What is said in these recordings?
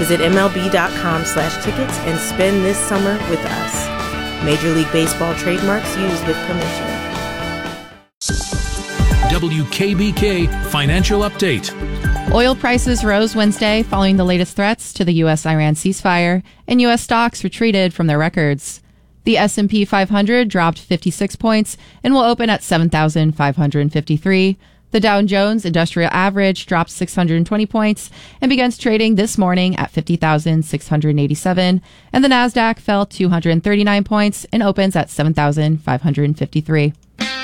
Visit MLB.com/tickets and spend this summer with us. Major League Baseball trademarks used with permission. WKBK Financial Update. Oil prices rose Wednesday following the latest threats to the U.S.-Iran ceasefire, and U.S. stocks retreated from their records. The S&P 500 dropped 56 points and will open at 7,553. The Dow Jones Industrial Average dropped 620 points and begins trading this morning at 50,687. And the Nasdaq fell 239 points and opens at 7,553.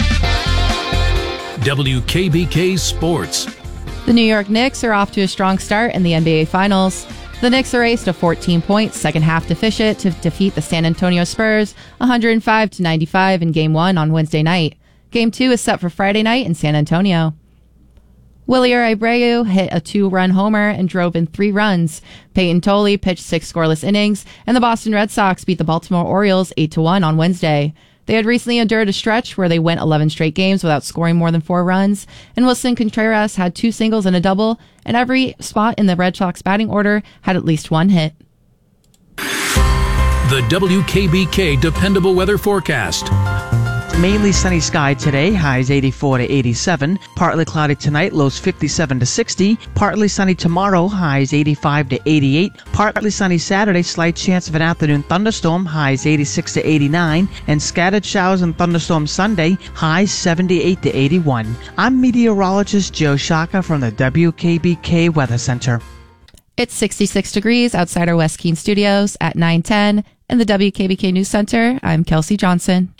WKBK Sports. The New York Knicks are off to a strong start in the NBA Finals. The Knicks erased a 14-point second-half deficit to defeat the San Antonio Spurs 105-95 in Game 1 on Wednesday night. Game 2 is set for Friday night in San Antonio. Wilyer Abreu hit a 2-run homer and drove in 3 runs. Peyton Tolley pitched 6 scoreless innings, and the Boston Red Sox beat the Baltimore Orioles 8-1 on Wednesday. They had recently endured a stretch where they went 11 straight games without scoring more than 4 runs, and Wilson Contreras had 2 singles and a double, and every spot in the Red Sox batting order had at least 1 hit. The WKBK Dependable Weather Forecast. Mainly sunny sky today, highs 84 to 87. Partly cloudy tonight, lows 57 to 60. Partly sunny tomorrow, highs 85 to 88. Partly sunny Saturday, slight chance of an afternoon thunderstorm, highs 86 to 89. And scattered showers and thunderstorms Sunday, highs 78 to 81. I'm meteorologist Joe Shaka from the WKBK Weather Center. It's 66 degrees outside our West Keene studios at 9:10. In the WKBK News Center, I'm Kelsey Johnson.